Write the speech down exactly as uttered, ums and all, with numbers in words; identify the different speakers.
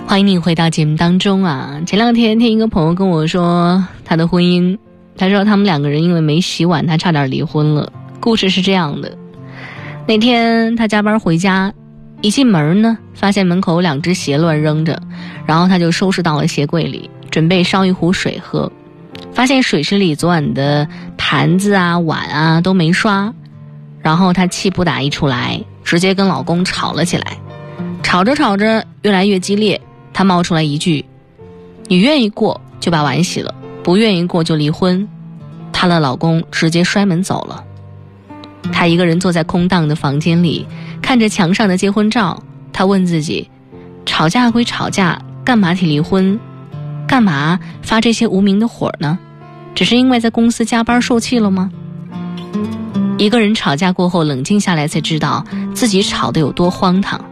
Speaker 1: 欢迎你回到节目当中啊！前两天听一个朋友跟我说他的婚姻，他说他们两个人因为没洗碗，他差点离婚了。故事是这样的，那天他加班回家，一进门呢，发现门口有两只鞋乱扔着，然后他就收拾到了鞋柜里，准备烧一壶水喝，发现水池里昨晚的盘子啊碗啊都没刷，然后他气不打一处来，直接跟老公吵了起来。吵着吵着越来越激烈，他冒出来一句：你愿意过就把碗洗了，不愿意过就离婚。她的老公直接摔门走了。她一个人坐在空荡的房间里，看着墙上的结婚照，她问自己，吵架归吵架，干嘛提离婚？干嘛发这些无名的火呢？只是因为在公司加班受气了吗？一个人吵架过后冷静下来，才知道自己吵得有多荒唐。